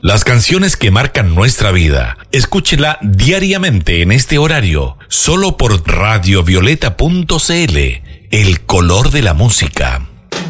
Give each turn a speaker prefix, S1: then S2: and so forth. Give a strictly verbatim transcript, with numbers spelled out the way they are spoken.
S1: Las canciones que marcan nuestra vida. Escúchela diariamente en este horario, solo por radiovioleta punto c l, el color de la música.